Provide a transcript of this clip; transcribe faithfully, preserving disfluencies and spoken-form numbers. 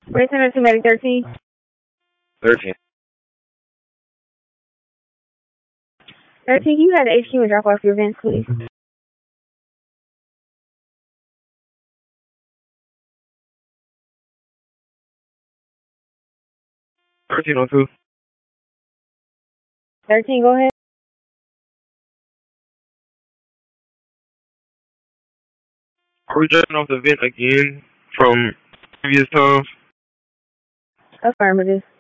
Wait, center to medic thirteen. thirteen. thirteen, you had the H Q and drop off your vents, please. thirteen oh two. thirteen, go ahead. Are we dropping off the vent again from previous times? Affirmative.